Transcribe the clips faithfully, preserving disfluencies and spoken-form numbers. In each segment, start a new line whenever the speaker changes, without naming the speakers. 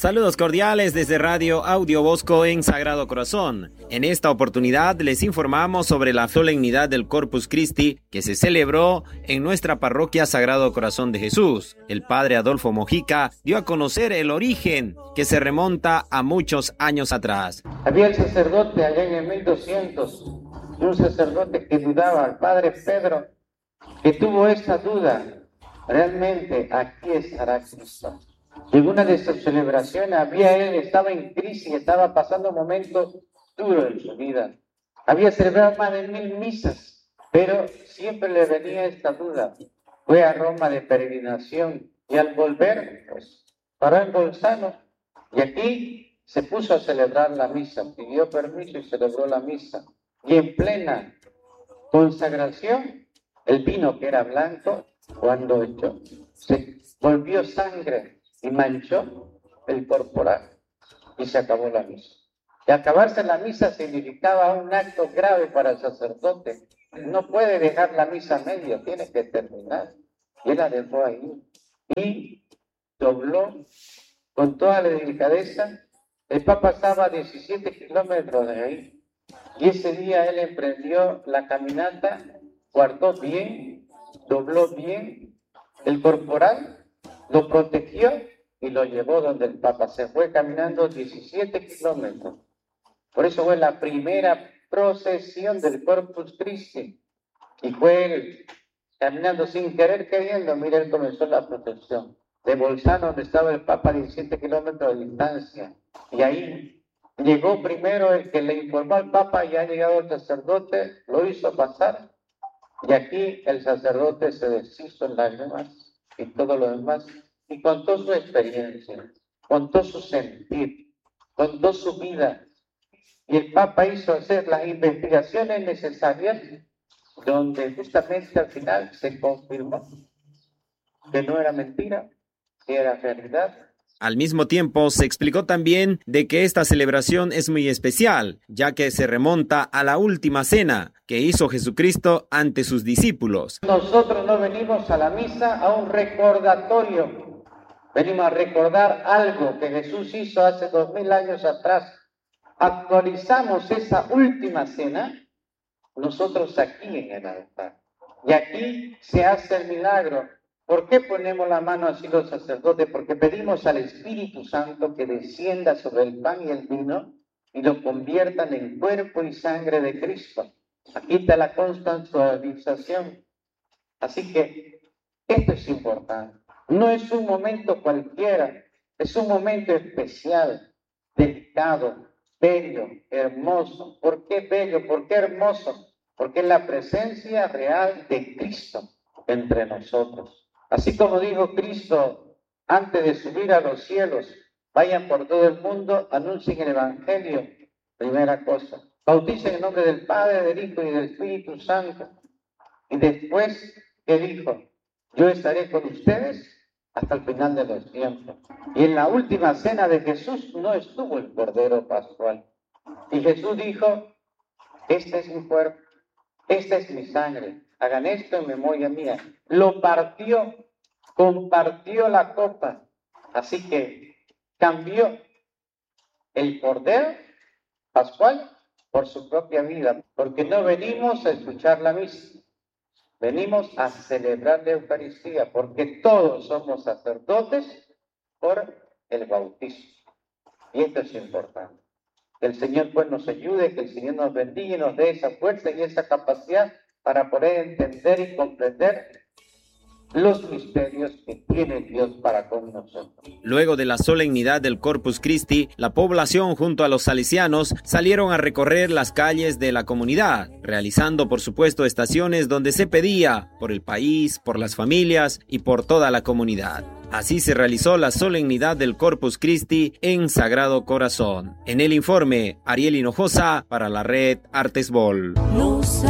Saludos cordiales desde Radio Audio Bosco en Sagrado Corazón. En esta oportunidad les informamos sobre la solemnidad del Corpus Christi que se celebró en nuestra parroquia Sagrado Corazón de Jesús. El padre Adolfo Mojica dio a conocer el origen que se remonta a muchos años atrás.
Había el sacerdote allá en el mil doscientos, un sacerdote que dudaba, el padre Pedro, que tuvo esa duda, realmente aquí estará Cristo. En una de sus celebraciones había él, estaba en crisis, estaba pasando un momento duro en su vida. Había celebrado más de mil misas, pero siempre le venía esta duda. Fue a Roma de peregrinación y al volver, pues, paró en Bolzano y aquí se puso a celebrar la misa, pidió permiso y celebró la misa. Y en plena consagración, el vino que era blanco, cuando echó, se volvió sangre y manchó el corporal y se acabó la misa. Y acabarse la misa significaba un acto grave para el sacerdote. No puede dejar la misa a medio, tiene que terminar. Y él la dejó ahí y dobló con toda la delicadeza. El Papa estaba a diecisiete kilómetros de ahí y ese día él emprendió la caminata, guardó bien, dobló bien el corporal, lo protegió y lo llevó donde el Papa. Se fue caminando diecisiete kilómetros. Por eso fue la primera procesión del Corpus Christi. Y fue él caminando sin querer queriendo. Mira, él comenzó la procesión de Bolzano, donde estaba el Papa, a diecisiete kilómetros de distancia. Y ahí llegó primero el que le informó al Papa, ya ha llegado el sacerdote, lo hizo pasar. Y aquí el sacerdote se deshizo en lágrimas y todo lo demás. Y contó su experiencia, contó su sentir, contó su vida. Y el Papa hizo hacer las investigaciones necesarias, donde justamente al final se confirmó que no era mentira, que era realidad.
Al mismo tiempo, se explicó también de que esta celebración es muy especial, ya que se remonta a la última cena que hizo Jesucristo ante sus discípulos.
Nosotros no venimos a la misa a un recordatorio. Venimos a recordar algo que Jesús hizo hace dos mil años atrás. Actualizamos esa última cena nosotros aquí en el altar. Y aquí se hace el milagro. ¿Por qué ponemos la mano así los sacerdotes? Porque pedimos al Espíritu Santo que descienda sobre el pan y el vino y lo conviertan en cuerpo y sangre de Cristo. Aquí está la constantización. Así que esto es importante. No es un momento cualquiera, es un momento especial, delicado, bello, hermoso. ¿Por qué bello? ¿Por qué hermoso? Porque es la presencia real de Cristo entre nosotros. Así como dijo Cristo antes de subir a los cielos, vayan por todo el mundo, anuncien el Evangelio. Primera cosa, bauticen en nombre del Padre, del Hijo y del Espíritu Santo. Y después, ¿qué dijo? Yo estaré con ustedes hasta el final de los tiempos. Y en la última cena de Jesús no estuvo el Cordero Pascual. Y Jesús dijo, este es mi cuerpo, esta es mi sangre, hagan esto en memoria mía. Lo partió, compartió la copa. Así que cambió el Cordero Pascual por su propia vida, porque no venimos a escuchar la misa. Venimos a celebrar la Eucaristía, porque todos somos sacerdotes por el bautismo. Y esto es importante. Que el Señor pues nos ayude, que el Señor nos bendiga y nos dé esa fuerza y esa capacidad para poder entender y comprender los misterios que tiene Dios para con nosotros.
Luego de la solemnidad del Corpus Christi, la población junto a los salesianos salieron a recorrer las calles de la comunidad, realizando por supuesto estaciones donde se pedía por el país, por las familias y por toda la comunidad. Así se realizó la solemnidad del Corpus Christi en Sagrado Corazón. En el informe, Ariel Hinojosa para la red Artesbol.
Los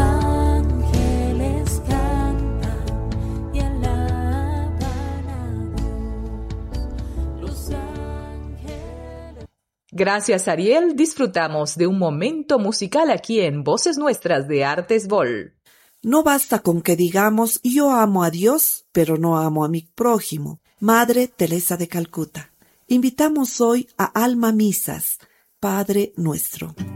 ángeles cantan y alaban a Dios. Los ángeles.
Gracias, Ariel. Disfrutamos de un momento musical aquí en Voces Nuestras de Artesbol.
No basta con que digamos yo amo a Dios, pero no amo a mi prójimo. Madre Teresa de Calcuta. invitamos hoy a Alma Misas, Padre Nuestro.